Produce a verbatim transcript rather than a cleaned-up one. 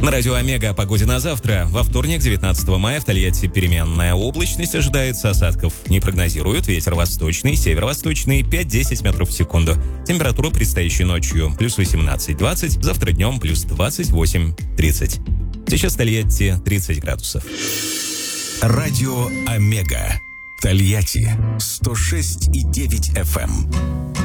На радио «Омега» о погоде на завтра. Во вторник, девятнадцатого мая, в Тольятти переменная облачность, ожидается осадков. Не прогнозируют. Ветер восточный, северо-восточный, пять-десять метров в секунду. Температура предстоящей ночью плюс восемнадцать-двадцать, завтра днем плюс двадцать восемь тридцать. Сейчас в Тольятти тридцать градусов. Радио «Омега». Тольятти сто шесть и девять эф эм.